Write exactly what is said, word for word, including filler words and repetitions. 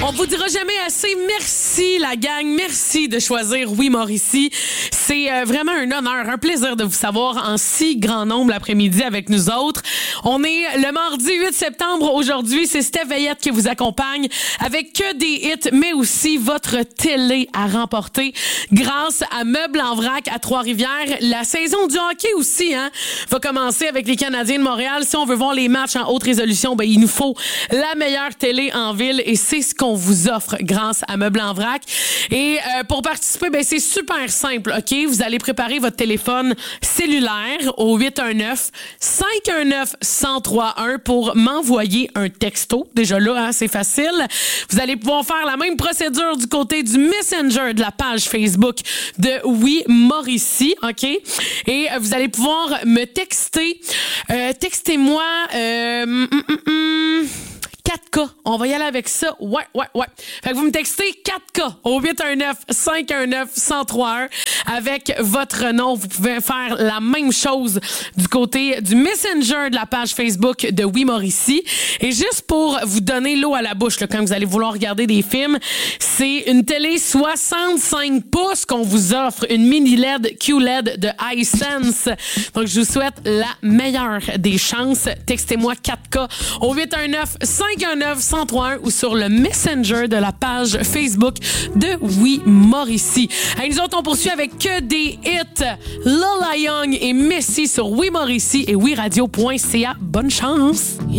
On vous dira jamais assez merci la gang, merci de choisir Oui Mauricie. C'est euh, vraiment un honneur, un plaisir de vous savoir en si grand nombre l'après-midi avec nous autres. On est le mardi huit septembre aujourd'hui, c'est Steph Veillette qui vous accompagne avec que des hits, mais aussi votre télé à remporter grâce à Meubles en vrac à Trois-Rivières. La saison du hockey aussi hein, va commencer avec les Canadiens de Montréal. Si on veut voir les matchs en haute résolution, ben, il nous faut la meilleure télé en ville et c'est ce qu'on vous offre grâce à Meubles en vrac. Et euh, pour participer, ben, c'est super simple, OK? Vous allez préparer votre téléphone cellulaire au huit un neuf, cinq un neuf, un zéro trois un pour m'envoyer un texto. Déjà là, hein, c'est facile. Vous allez pouvoir faire la même procédure du côté du Messenger de la page Facebook de Oui Mauricie, OK? Et euh, vous allez pouvoir me texter. Euh, textez-moi... Euh, mm, mm, mm, quatre K. On va y aller avec ça. Ouais, ouais, ouais. Fait que vous me textez quatre K au huit un neuf, cinq un neuf, un zéro trois un avec votre nom. Vous pouvez faire la même chose du côté du Messenger de la page Facebook de Oui Mauricie. Et juste pour vous donner l'eau à la bouche, là, quand vous allez vouloir regarder des films, c'est une télé soixante-cinq pouces qu'on vous offre. Une mini L E D Q L E D de iSense. Donc, je vous souhaite la meilleure des chances. Textez-moi quatre K au huit un neuf, cinq un neuf, un zéro trois un ou sur le Messenger de la page Facebook de Oui Mauricie. Hey, nous autres, on poursuit avec que des hits. Lola Young et Messi sur Oui Mauricie et oui radio point c a. Bonne chance!